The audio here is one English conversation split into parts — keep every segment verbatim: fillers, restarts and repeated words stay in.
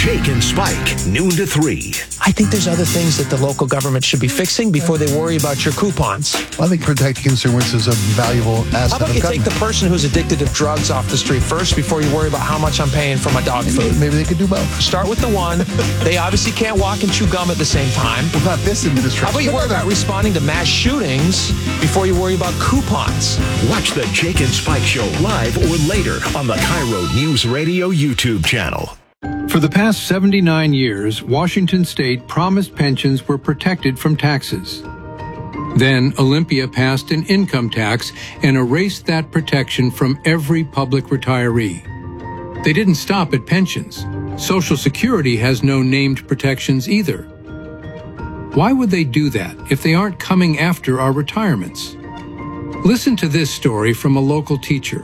Jake and Spike, noon to three. I think there's other things that the local government should be fixing before they worry about your coupons. I think protecting consumers is a valuable asset. How about of you government. take the person who's addicted to drugs off the street first before you worry about how much I'm paying for my dog food? Maybe they could do both. Start with the one. They obviously can't walk and chew gum at the same time. Well, not this administration. How about you worry about responding to mass shootings before you worry about coupons? Watch the Jake and Spike Show live or later on the Cairo News Radio YouTube channel. For the past seventy-nine years, Washington State promised pensions were protected from taxes. Then Olympia passed an income tax and erased that protection from every public retiree. They didn't stop at pensions. Social Security has no named protections either. Why would they do that if they aren't coming after our retirements? Listen to this story from a local teacher.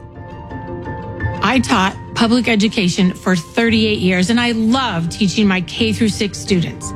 I taught public education for thirty-eight years, and I love teaching my K through six students.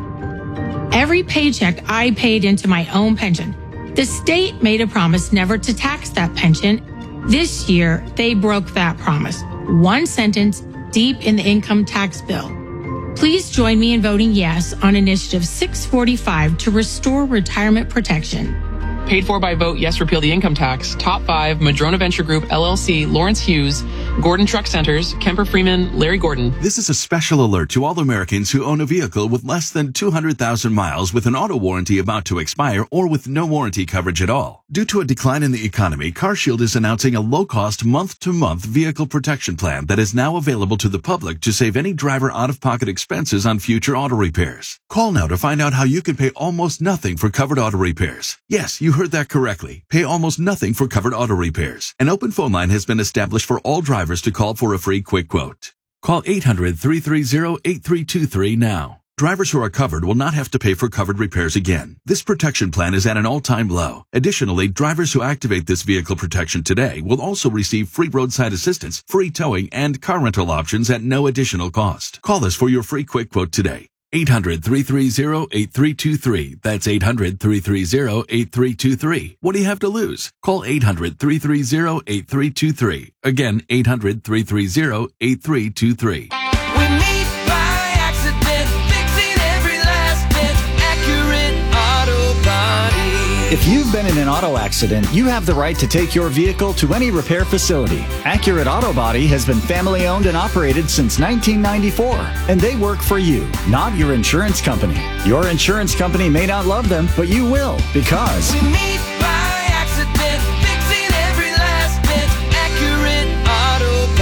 Every paycheck I paid into my own pension. The state made a promise never to tax that pension. This year, they broke that promise. One sentence deep in the income tax bill. Please join me in voting yes on Initiative six forty-five to restore retirement protection. Paid for by vote yes, repeal the income tax. Top five, Madrona Venture Group, L L C, Lawrence Hughes, Gordon Truck Centers, Kemper Freeman, Larry Gordon. This is a special alert to all Americans who own a vehicle with less than two hundred thousand miles with an auto warranty about to expire or with no warranty coverage at all. Due to a decline in the economy, CarShield is announcing a low-cost month-to-month vehicle protection plan that is now available to the public to save any driver out-of-pocket expenses on future auto repairs. Call now to find out how you can pay almost nothing for covered auto repairs. Yes, you heard that correctly. Pay almost nothing for covered auto repairs. An open phone line has been established for all drivers to call for a free quick quote. Call eight hundred, three three zero, eight three two three now. Drivers who are covered will not have to pay for covered repairs again. This protection plan is at an all-time low. Additionally, drivers who activate this vehicle protection today will also receive free roadside assistance, free towing, and car rental options at no additional cost. Call us for your free quick quote today. eight hundred, three three zero, eight three two three. That's eight hundred, three three zero, eight three two three. What do you have to lose? Call eight hundred, three three zero, eight three two three. Again, eight hundred, three three zero, eight three two three. We meet by accident, fixing every last bit, Accurate Auto Body. If you've been in an auto accident, you have the right to take your vehicle to any repair facility. Accurate Auto Body has been family owned and operated since nineteen ninety-four, and they work for you, not your insurance company. Your insurance company may not love them, but you will, because We meet by accident, fixing every last bit, Accurate Auto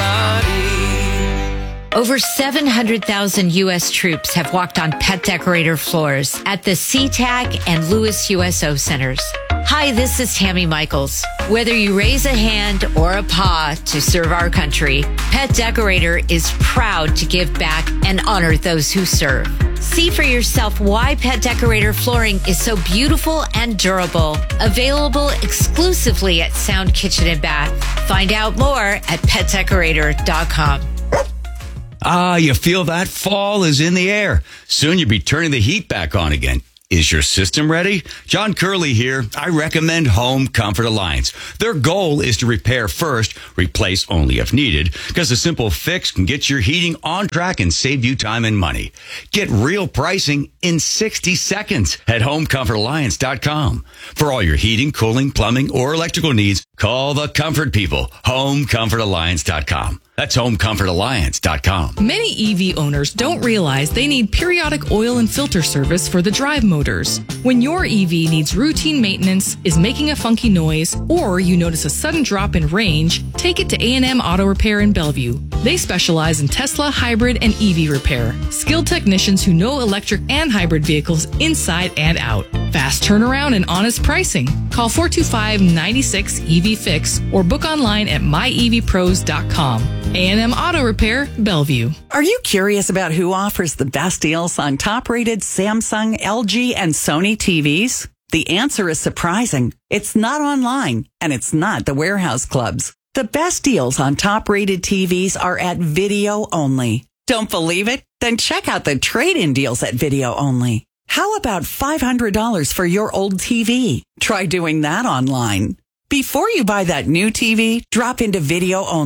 Body. Over seven hundred thousand U S troops have walked on pet decorator floors at the SeaTac and Lewis U S O centers. Hi, this is Tammy Michaels. Whether you raise a hand or a paw to serve our country, Pet Decorator is proud to give back and honor those who serve. See for yourself why Pet Decorator flooring is so beautiful and durable. Available exclusively at Sound Kitchen and Bath. Find out more at pet decorator dot com. Ah, you feel that fall is in the air. Soon you'll be turning the heat back on again. Is your system ready? John Curley here. I recommend Home Comfort Alliance. Their goal is to repair first, replace only if needed, because a simple fix can get your heating on track and save you time and money. Get real pricing in sixty seconds at home comfort alliance dot com. For all your heating, cooling, plumbing, or electrical needs, call the comfort people. home comfort alliance dot com. That's home comfort alliance dot com. Many E V owners don't realize they need periodic oil and filter service for the drive motors. When your E V needs routine maintenance, is making a funky noise, or you notice a sudden drop in range, take it to A and M Auto Repair in Bellevue. They specialize in Tesla, hybrid, and E V repair. Skilled technicians who know electric and hybrid vehicles inside and out. Fast turnaround and honest pricing. Call four two five, nine six E V Fix or book online at my e v pros dot com. A and M Auto Repair, Bellevue. Are you curious about who offers the best deals on top-rated Samsung, L G, and Sony T Vs? The answer is surprising. It's not online, and it's not the warehouse clubs. The best deals on top-rated T Vs are at Video Only. Don't believe it? Then check out the trade-in deals at Video Only. How about five hundred dollars for your old T V? Try doing that online. Before you buy that new T V, drop into Video Only.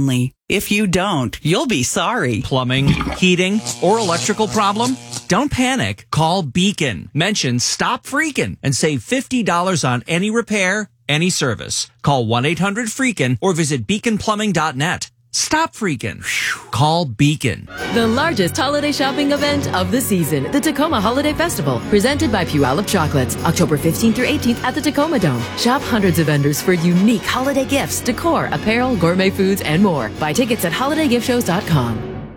If you don't, you'll be sorry. Plumbing, heating, or electrical problem? Don't panic. Call Beacon. Mention Stop Freakin' and save fifty dollars on any repair, any service. Call one eight hundred freakin' or visit beacon plumbing dot net. Stop freaking. Call Beacon. The largest holiday shopping event of the season, the Tacoma Holiday Festival, presented by Puyallup Chocolates, October fifteenth through eighteenth at the Tacoma Dome. Shop hundreds of vendors for unique holiday gifts, decor, apparel, gourmet foods, and more. Buy tickets at holiday gift shows dot com.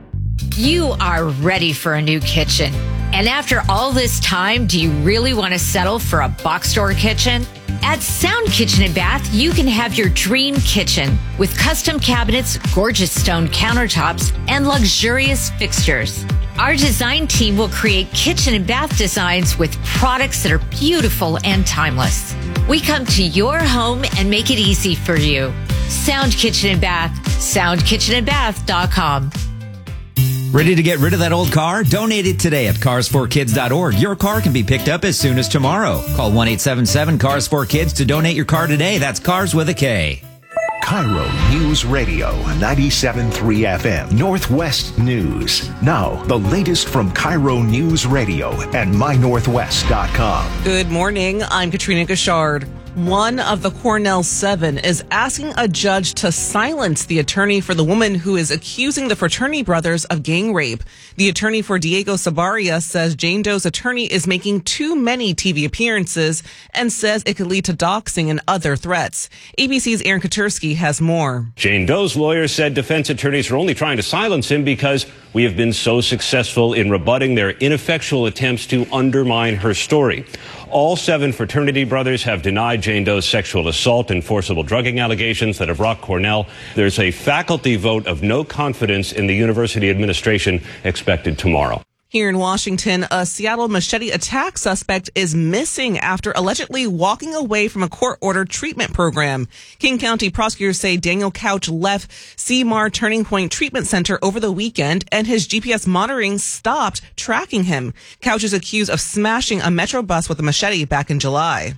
You are ready for a new kitchen. And after all this time, do you really want to settle for a box store kitchen? At Sound Kitchen and Bath, you can have your dream kitchen with custom cabinets, gorgeous stone countertops, and luxurious fixtures. Our design team will create kitchen and bath designs with products that are beautiful and timeless. We come to your home and make it easy for you. Sound Kitchen and Bath, sound kitchen and bath dot com. Ready to get rid of that old car? Donate it today at cars for kids dot org. Your car can be picked up as soon as tomorrow. Call one eight seven seven cars for kids to donate your car today. That's cars with a K. Cairo News Radio, ninety-seven point three F M, Northwest News. Now, the latest from Cairo News Radio and my northwest dot com. Good morning. I'm Katrina Gashard. One of the Cornell Seven is asking a judge to silence the attorney for the woman who is accusing the fraternity brothers of gang rape. The attorney for Diego Sabaria says Jane Doe's attorney is making too many T V appearances and says it could lead to doxing and other threats. A B C's Aaron Katursky has more. Jane Doe's lawyer said defense attorneys are only trying to silence him because we have been so successful in rebutting their ineffectual attempts to undermine her story. All seven fraternity brothers have denied Jane Doe's sexual assault and forcible drugging allegations that have rocked Cornell. There's a faculty vote of no confidence in the university administration expected tomorrow. Here in Washington, a Seattle machete attack suspect is missing after allegedly walking away from a court-ordered treatment program. King County prosecutors say Daniel Couch left C M A R Turning Point Treatment Center over the weekend, and his G P S monitoring stopped tracking him. Couch is accused of smashing a Metro bus with a machete back in July.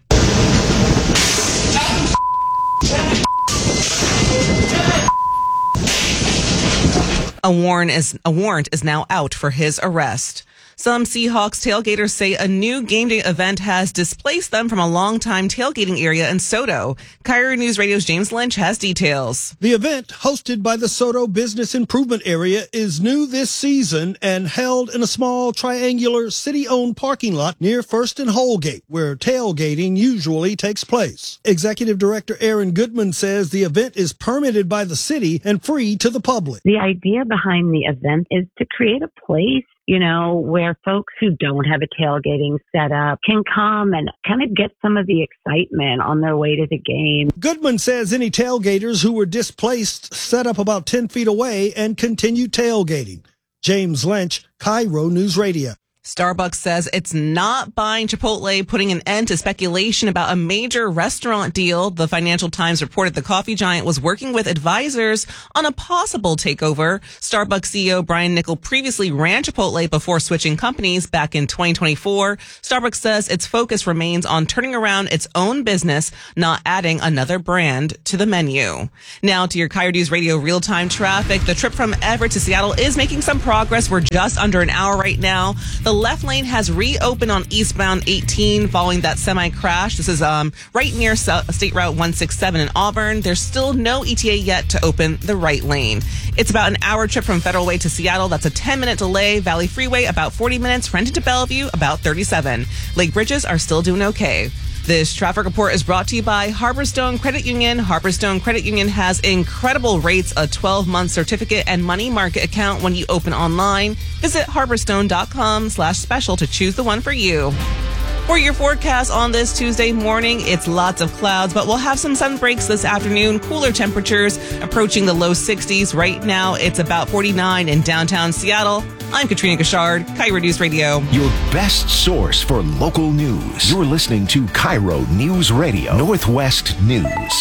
A warrant is a warrant is now out for his arrest. Some Seahawks tailgaters say a new game day event has displaced them from a long-time tailgating area in Soto. Cairo News Radio's James Lynch has details. The event, hosted by the Soto Business Improvement Area, is new this season and held in a small triangular city-owned parking lot near First and Holgate, where tailgating usually takes place. Executive Director Aaron Goodman says the event is permitted by the city and free to the public. The idea behind the event is to create a place, you know, where folks who don't have a tailgating setup can come and kind of get some of the excitement on their way to the game. Goodman says any tailgaters who were displaced set up about ten feet away and continued tailgating. James Lynch, Cairo News Radio. Starbucks says it's not buying Chipotle, putting an end to speculation about a major restaurant deal. The Financial Times reported the coffee giant was working with advisors on a possible takeover. Starbucks C E O Brian Niccol previously ran Chipotle before switching companies back in twenty twenty-four. Starbucks says its focus remains on turning around its own business, not adding another brand to the menu. Now to your Cairo News Radio real-time traffic. The trip from Everett to Seattle is making some progress. We're just under an hour right now. The left lane has reopened on eastbound eighteen following that semi-crash. This is um right near State Route one sixty-seven in Auburn. There's still no E T A yet to open the right lane. It's about an hour trip from Federal Way to Seattle. That's a ten-minute delay. Valley Freeway, about forty minutes. Renton to Bellevue, about thirty-seven. Lake Bridges are still doing okay. This traffic report is brought to you by Harborstone Credit Union. Harborstone Credit Union has incredible rates, a twelve-month certificate and money market account when you open online. Visit harborstone.com slash special to choose the one for you. For your forecast on this Tuesday morning, it's lots of clouds, but we'll have some sun breaks this afternoon. Cooler temperatures approaching the low sixties. Right now, it's about forty-nine in downtown Seattle. I'm Katrina Gashard, Cairo News Radio. Your best source for local news. You're listening to Cairo News Radio, Northwest News.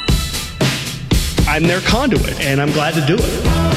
I'm their conduit, and I'm glad to do it.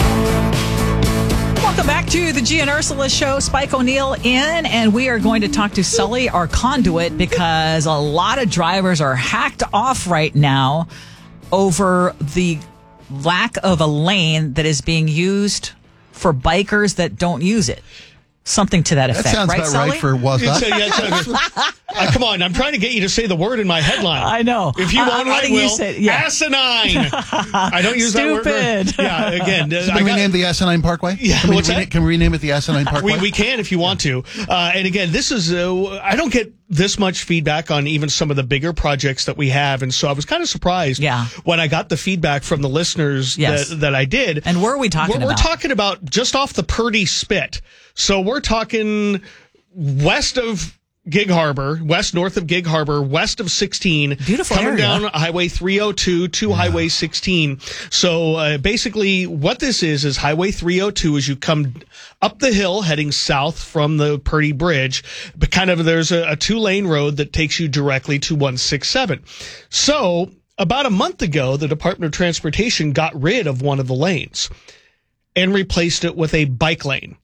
Welcome back to the G and Ursula Show. Spike O'Neill in, and we are going to talk to Sully, our conduit, because a lot of drivers are hacked off right now over the lack of a lane that is being used for bikers that don't use it. Something to that effect. That sounds right, about Sully? right for was It's a- yeah, it's a- Uh, come on, I'm trying to get you to say the word in my headline. I know. If you I- want, I'm I letting you will. say it, yeah. Asinine. I don't use that word. Stupid. very- Yeah, again. Can I we got- rename the Asinine Parkway? Yeah, Can we, what's rena- that? can we rename it the Asinine Parkway? We, we can if you want to. Uh, and again, this is, uh, I don't get this much feedback on even some of the bigger projects that we have. And so I was kind of surprised Yeah. when I got the feedback from the listeners Yes. that, that I did. And where are we talking we're, about? We're talking about just off the Purdy Spit. So we're talking west of Gig Harbor, west north of Gig Harbor, west of sixteen, Beautiful coming area. down Highway three oh two to yeah. Highway sixteen. So uh, basically, what this is is Highway three oh two as you come up the hill heading south from the Purdy Bridge, but kind of there's a, a two lane road that takes you directly to one sixty-seven. So about a month ago, the Department of Transportation got rid of one of the lanes and replaced it with a bike lane.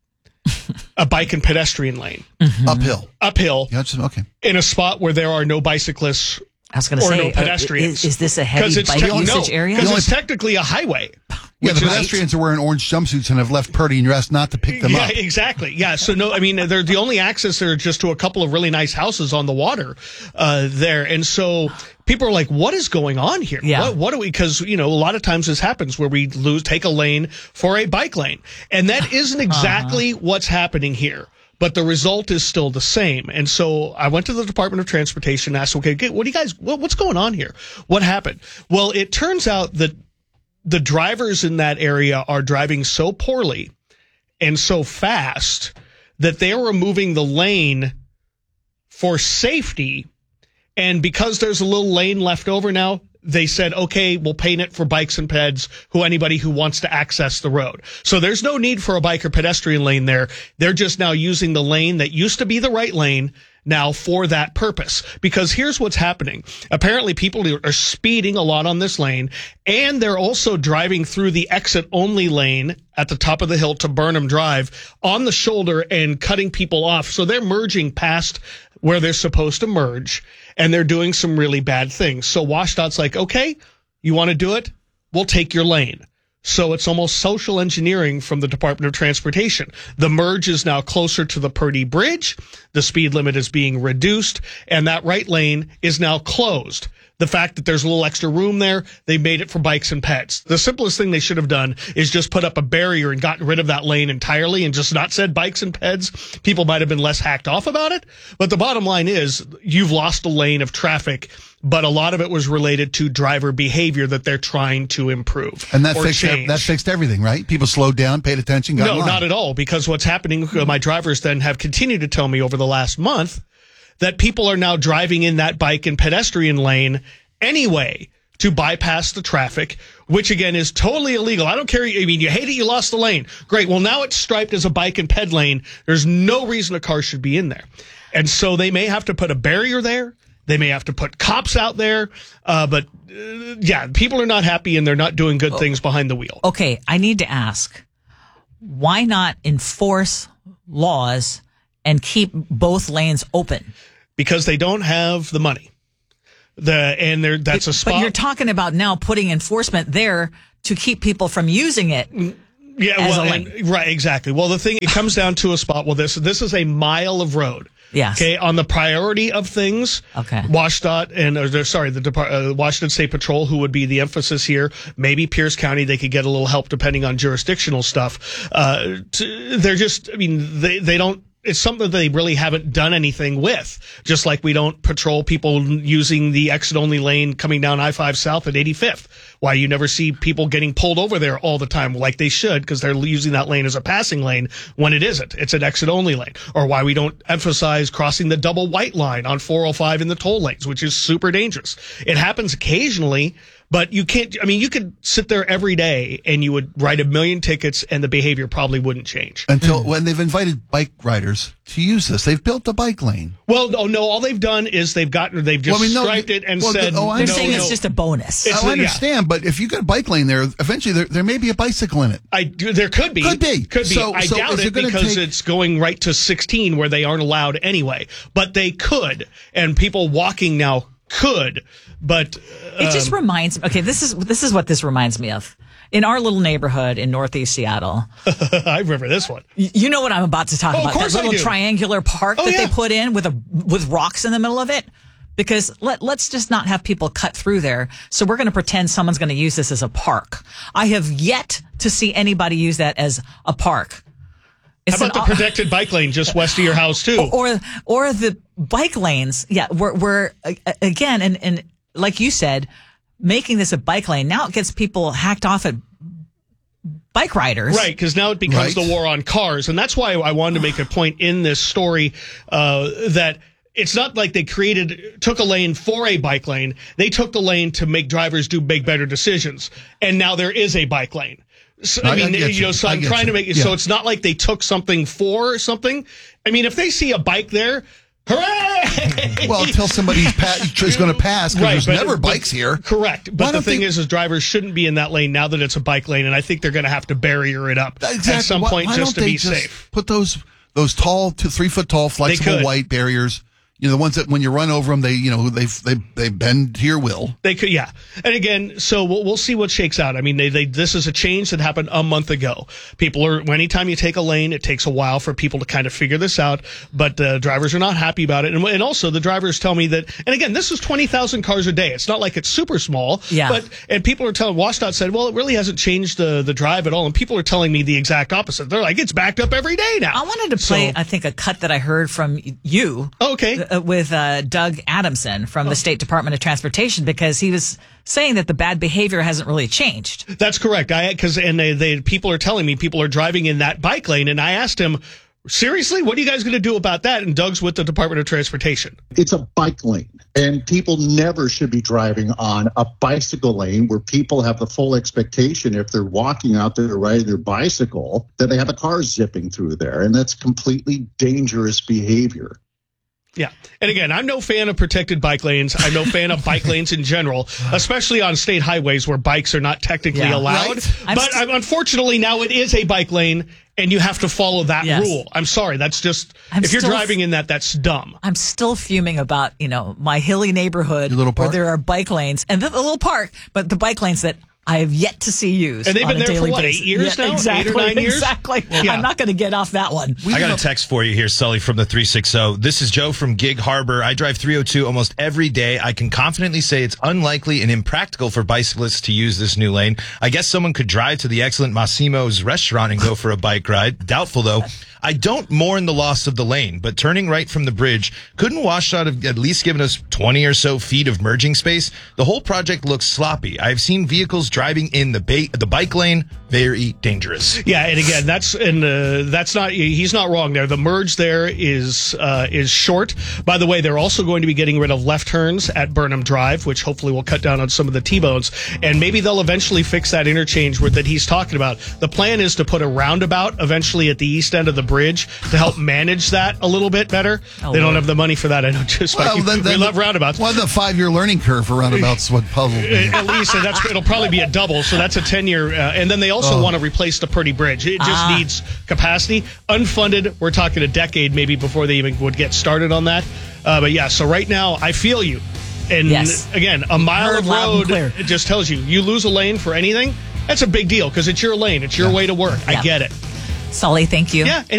A bike and pedestrian lane. Mm-hmm. Uphill. Uphill. Yeah, just, okay. In a spot where there are no bicyclists I was going to or say, no uh, pedestrians. is, is this a heavy it's bike te- usage no, area? Because it's technically a highway. Yeah, the which is- pedestrians are wearing orange jumpsuits and have left Purdy and you're asked not to pick them yeah, up. exactly. Yeah, so no, I mean, they're the only access there just to a couple of really nice houses on the water uh, there. And so people are like, what is going on here? Yeah. What, what do we, because, you know, a lot of times this happens where we lose, take a lane for a bike lane. And that isn't exactly uh-huh. what's happening here. But the result is still the same. And so I went to the Department of Transportation and asked, okay, what do you guys, what, what's going on here? What happened? Well, it turns out that the drivers in that area are driving so poorly and so fast that they're removing the lane for safety. And because there's a little lane left over now, they said, okay, we'll paint it for bikes and peds, who anybody who wants to access the road. So there's no need for a bike or pedestrian lane there. They're just now using the lane that used to be the right lane now for that purpose. Because here's what's happening. Apparently people are speeding a lot on this lane, and they're also driving through the exit only lane at the top of the hill to Burnham Drive on the shoulder and cutting people off. So they're merging past where they're supposed to merge, and they're doing some really bad things. So WashDOT's like, okay, you want to do it? We'll take your lane. So it's almost social engineering from the Department of Transportation. The merge is now closer to the Purdy Bridge. The speed limit is being reduced, and that right lane is now closed. The fact that there's a little extra room there, they made it for bikes and pets. The simplest thing they should have done is just put up a barrier and gotten rid of that lane entirely and just not said bikes and peds. People might have been less hacked off about it. But the bottom line is you've lost a lane of traffic, but a lot of it was related to driver behavior that they're trying to improve. And that or fixed change. that fixed everything, right? People slowed down, paid attention, got in No, line. not at all. Because what's happening, uh, my drivers then have continued to tell me over the last month that people are now driving in that bike and pedestrian lane anyway to bypass the traffic, which again is totally illegal. I don't care. I mean, you hate it, you lost the lane. Great. Well, now it's striped as a bike and ped lane. There's no reason a car should be in there. And so they may have to put a barrier there. They may have to put cops out there. Uh, but uh, yeah, people are not happy and they're not doing good things behind the wheel. Okay, I need to ask, why not enforce laws and keep both lanes open? Because they don't have the money. The and there that's a spot. But you're talking about now putting enforcement there to keep people from using it. Yeah, as well, a lane. and, right, exactly. Well, the thing, it comes down to a spot. Well, this this is a mile of road. Yes. Okay, on the priority of things. Okay. WashDOT and or, sorry, the Depart- uh, Washington State Patrol, who would be the emphasis here. Maybe Pierce County, they could get a little help depending on jurisdictional stuff. Uh, to, they're just, I mean, they they don't. It's something that they really haven't done anything with. Just like we don't patrol people using the exit-only lane coming down I five South at eighty-fifth. Why you never see people getting pulled over there all the time like they should because they're using that lane as a passing lane when it isn't. It's an exit-only lane. Or why we don't emphasize crossing the double white line on four oh five in the toll lanes, which is super dangerous. It happens occasionally, but you can't, I mean, you could sit there every day and you would write a million tickets and the behavior probably wouldn't change. Until when they've invited bike riders to use this. They've built a bike lane. Well, no, no, all they've done is they've gotten, they've just Well, I mean, no, striped it and well, said, oh, I They're no, saying no. it's just a bonus. It's I a- understand, but if you got a bike lane there, eventually there, there may be a bicycle in it. I do, there could be. Could be. Could be. So- I so doubt is it it gonna because take- it's going right to sixteen where they aren't allowed anyway. But they could, and people walking now could. But It just um, reminds me. Okay, this is this is what this reminds me of. in our little neighborhood in Northeast Seattle. I remember this one. You know what I'm about to talk Oh, of about. course that I little do. triangular park Oh, that yeah. they put in with a with rocks in the middle of it. Because let, let's just not have people cut through there. So we're going to pretend someone's going to use this as a park. I have yet to see anybody use that as a park. How about the protected bike lane just west of your house, too? Or or the bike lanes. Yeah, we're, we're uh, again, and, and like you said, making this a bike lane. Now it gets people hacked off at bike riders. Right, because now it becomes Right. the war on cars. And that's why I wanted to make a point in this story uh, that it's not like they created, took a lane for a bike lane. They took the lane to make drivers do make better decisions. And now there is a bike lane. So, I I- I mean, get you know, you. so I I'm get trying to you. make it Yeah. so it's not like they took something for something. I mean, if they see a bike there, hooray! Well, until somebody's pa- is going to pass, because Right, there's but- never but- bikes here. Correct. Why But the don't thing they- is, is drivers shouldn't be in that lane now that it's a bike lane, and I think they're going to have to barrier it up Exactly. at some Why- point why just to don't they be just safe. Put those those tall, to three foot tall, flexible could. white barriers. You know, the ones that when you run over them, they you know they they they bend to your will. They could, yeah. And again, so we'll, we'll see what shakes out. I mean, they, they, this is a change that happened a month ago. People are, anytime you take a lane, it takes a while for people to kind of figure this out, but uh, drivers are not happy about it. And, and also the drivers tell me that, and again, this is twenty thousand cars a day. It's not like it's super small. Yeah. But, and people are telling, WashDOT said, well, it really hasn't changed the, the drive at all. And people are telling me the exact opposite. They're like, it's backed up every day now. I wanted to play, So- I think, a cut that I heard from you. Okay. Uh, with uh, Doug Adamson from the State Department of Transportation, because he was saying that the bad behavior hasn't really changed. That's correct. I because and they, they people are telling me people are driving in that bike lane, and I asked him, seriously, what are you guys going to do about that? And Doug's with the Department of Transportation. It's a bike lane, and people never should be driving on a bicycle lane where people have the full expectation, if they're walking out there riding their bicycle, that they have a car zipping through there, and that's completely dangerous behavior. Yeah. And again, I'm no fan of protected bike lanes. I'm no fan of bike lanes in general, especially on state highways where bikes are not technically Yeah. allowed. Right. I'm But st- unfortunately, now it is a bike lane, and you have to follow that Yes. rule. I'm sorry. That's just, I'm if you're still- driving in that, that's dumb. I'm still fuming about, you know, my hilly neighborhood Your little where park? there are bike lanes and the, the little park, but the bike lanes that I have yet to see used. And they've on been a there for daily what, eight basis. years Yeah, now? Eight or Exactly. nine years? Exactly. Yeah. I'm not going to get off that one. I got a text for you here, Sully, from the three sixty. This is Joe from Gig Harbor. I drive three oh two almost every day. I can confidently say it's unlikely and impractical for bicyclists to use this new lane. I guess someone could drive to the excellent Massimo's restaurant and go for a bike ride. Doubtful, though. I don't mourn the loss of the lane, but turning right from the bridge, couldn't WashDOT have at least given us twenty or so feet of merging space? The whole project looks sloppy. I've seen vehicles driving in the ba- the bike lane, very dangerous. Yeah, and again, that's and uh, that's not he's not wrong there. The merge there is uh, is short. By the way, they're also going to be getting rid of left turns at Burnham Drive, which hopefully will cut down on some of the T-bones, and maybe they'll eventually fix that interchange where, that he's talking about. The plan is to put a roundabout eventually at the east end of the bridge to help manage that a little bit better. Oh, they don't Lord. have the money for that. I know, just like then- we then- love roundabouts. Well, the five year learning curve for roundabouts would puzzle me. At least and that's it'll probably be a double, so that's a ten year. Uh, and then they also Oh. want to replace the Purdy Bridge. It just Ah. needs capacity, unfunded. We're talking a decade maybe before they even would get started on that. Uh, but yeah, so right now I feel you. And Yes. again, a mile Heard of loud and road clear. it just tells you you lose a lane for anything. That's a big deal because it's your lane, it's your way to work. I Yeah. get it. Sully, thank you. Yeah.